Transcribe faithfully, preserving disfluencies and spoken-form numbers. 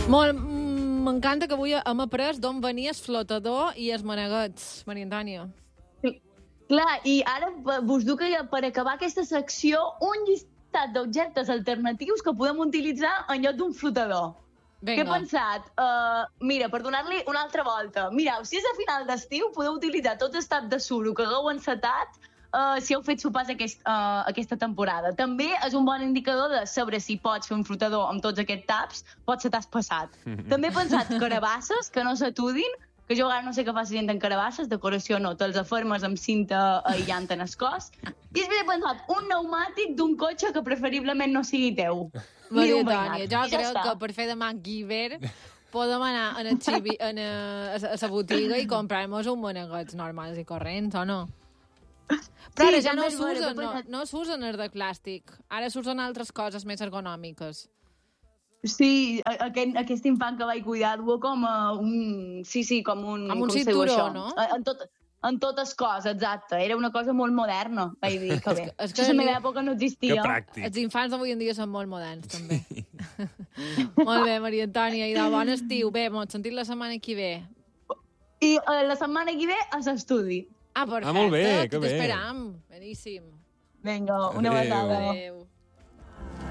Molt, m'encanta que avui hem après d'on venia el flotador i els maneguets, Maria Antònia. Clar, i ara vos duc per acabar aquesta secció un llistat d'objectes alternatius que podem utilitzar en lloc d'un flotador. Vinga. Què he pensat? Uh, mira, per donar-li una altra volta. Mireu, si és a final d'estiu, podeu utilitzar tot el tap de suro que hagueu encetat uh, si heu fet sopars aquest, uh, aquesta temporada. També és un bon indicador de saber si pots fer un flotador amb tots aquests taps, potser t'has passat. També he pensat carabasses que no s'atudin, que jo ara no sé què fa la gent en carabasses, decoració no, te'ls afermes amb cinta aïllant en el cos. I després he pensat un pneumàtic d'un cotxe que preferiblement no sigui teu. Maria Antònia, jo crec que per fer de MacGyver podem anar a la, xivi, a, la, a la botiga i comprar-nos uns maneguets normals i corrents, o no? Però ara sí, ja no s'usen, no, no s'usen els de plàstic. Ara s'usen altres coses més ergonòmiques. Sí, aquest, aquest infant que vaig cuidar duia com a un... Sí, sí, com un... Com un com cinturó, no? En, tot, en totes coses, exacte. Era una cosa molt moderna, vaig dir, que bé. És que a la meva època no existia. Que pràctic. Els infants d'avui en dia són molt moderns, també. Molt bé, Maria Antònia, i de bon estiu. Bé, m'ho sentit la setmana que ve. I uh, la setmana que ve a l'estudi. Ah, perfecte. Ah, molt bé, que bé. T'esperam. Beníssim. Vinga, una vegada. Adéu.